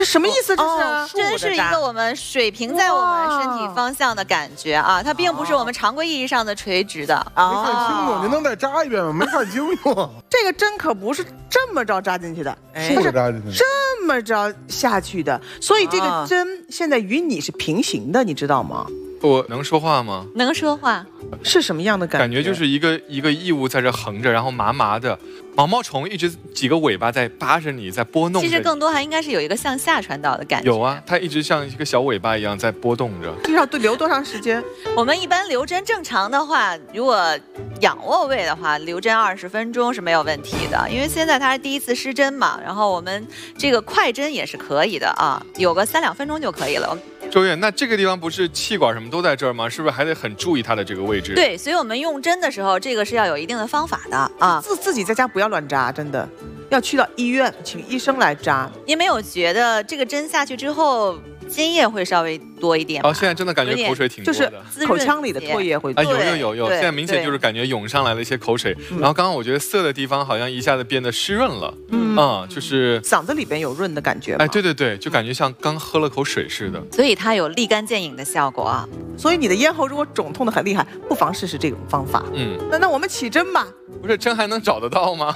什么意思？这是真是一个我们水平在我们身体方向的感觉啊，它并不是我们常规意义上的垂直的。 没看清楚，您能再扎一遍吗？没看清楚。 这个针可不是这么着扎进去的， 是扎进去的， 这么着下去的，所以这个针现在与你是平行的，你知道吗？ 我能说话吗？ 能说话。 是什么样的感觉？ 感觉就是一个异物在这横着，然后麻麻的，毛毛虫一直几个尾巴在扒着你，在拨弄着你。 其实更多还应该是有一个向下传导的感觉。 有啊，它一直像一个小尾巴一样在拨动着。 这要留多长时间？ 我们一般留针正常的话，如果仰卧位的话，留针20分钟是没有问题的。因为现在它是第一次施针嘛，然后我们这个快针也是可以的啊，有个3-2分钟就可以了。 周院，那这个地方不是气管什么都在这儿吗？是不是还得很注意它的这个位置？ 对，所以我们用针的时候，这个是要有一定的方法的啊。 自己在家不要乱扎，真的要去到医院请医生来扎。 您没有觉得这个针下去之后，津液会稍微多一点吗？ 现在真的感觉口水挺多的， 就是口腔里的唾液会多。 有，现在明显就是感觉涌上来了一些口水。然后刚刚我觉得涩的地方好像一下子变得湿润了，就是嗓子里边有润的感觉。 对，就感觉像刚喝了口水似的。 所以它有立竿见影的效果啊。 所以你的咽喉如果肿痛的很厉害，不妨试试这种方法。那我们起针吧。 不是针还能找得到吗？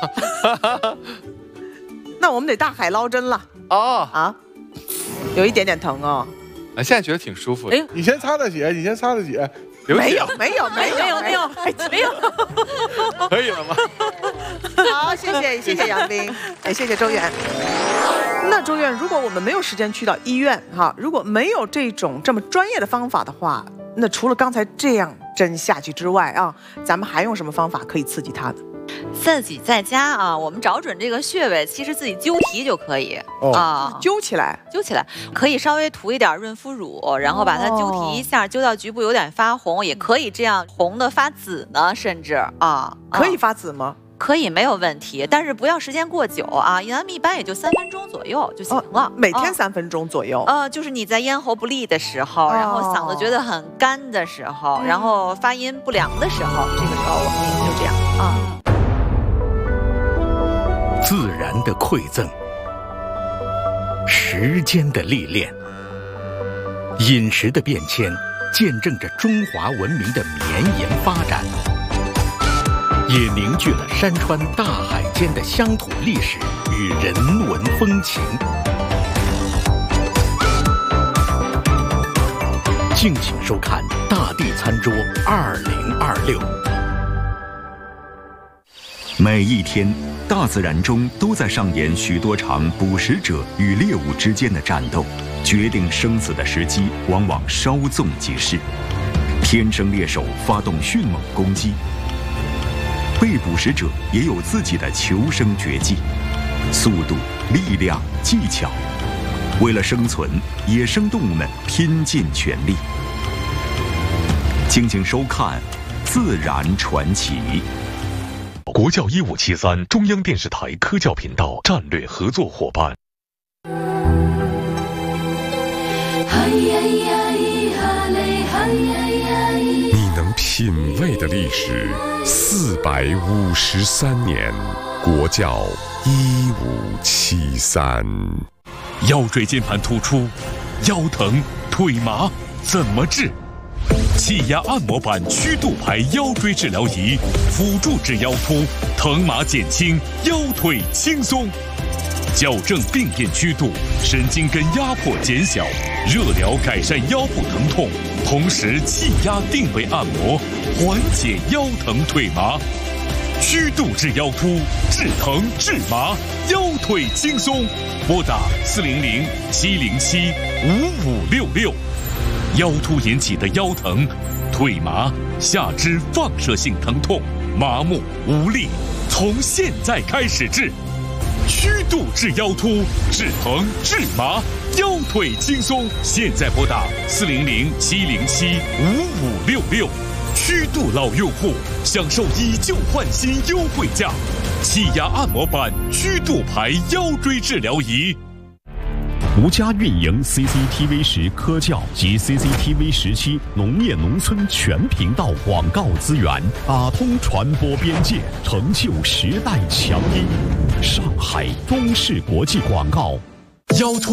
那我们得大海捞针了。有一点点疼哦。 现在觉得挺舒服的。 你先擦的血， 没有， 可以了吗？ 好，谢谢杨斌，谢谢周院。那周院，如果我们没有时间去到医院如果没有这么专业的方法的话，那除了刚才这样针下去之外咱们还用什么方法可以刺激它呢？ 自己在家我们找准这个穴位，其实自己揪皮就可以揪起来， 可以稍微涂一点润肤乳，然后把它揪提一下，揪到局部有点发红，也可以这样红的发紫呢，甚至可以发紫吗？ 可以，没有问题，但是不要时间过久咱们一般也就3分钟左右就行了。 每天3分钟左右。 就是你在咽喉不利的时候，然后嗓子觉得很干的时候，然后发音不良的时候，这个时候我们也就这样自然的馈赠，时间的历练，饮食的变迁，见证着中华文明的绵延发展，也凝聚了山川大海间的乡土历史与人文风情。敬请收看《大地餐桌2026》。 每一天，大自然中都在上演许多场捕食者与猎物之间的战斗，决定生死的时机往往稍纵即逝。天生猎手发动迅猛攻击，被捕食者也有自己的求生绝技，速度、力量、技巧。为了生存，野生动物们拼尽全力。敬请收看《自然传奇》。 国教1573中央电视台科教频道战略合作伙伴。 你能品味的历史453年，国教1573。 腰椎间盘突出、腰疼、腿麻怎么治？气压按摩板曲度排腰椎治疗仪，辅助治腰突，疼麻减轻，腰腿轻松。矫正病变曲度，神经根压迫减小，热疗改善腰部疼痛，同时气压定位按摩，缓解腰疼腿麻。曲度治腰突，治疼治麻，腰腿轻松。拨打400-707-5566。腰突引起的腰疼、腿麻、下肢放射性疼痛、麻木、无力，从现在开始治。曲度治腰突，治疼治麻，腰腿轻松。现在拨打400-707-5566。曲度老用户享受以旧换新优惠价，气压按摩板曲度排腰椎治疗仪。 吴家运营 CCTV10科教及 CCTV17农业农村全频道广告资源，打通传播边界，成就时代强音。上海中视国际广告。 腰突